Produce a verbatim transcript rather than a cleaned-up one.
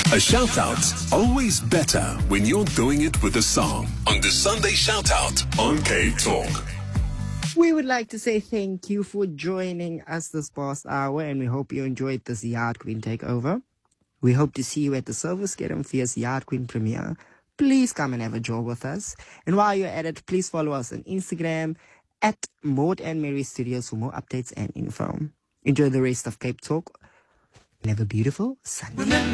A shout-out's always better when you're doing it with a song. On the Sunday Shout-Out on Cape Talk. We would like to say thank you for joining us this past hour, and we hope you enjoyed this Yard Queen takeover. We hope to see you at the Silversgate and Fierce Yard Queen premiere. Please come and have a jog with us. And while you're at it, please follow us on Instagram at Maud and Mary Studios for more updates and info. Enjoy the rest of Cape Talk and have a beautiful Sunday.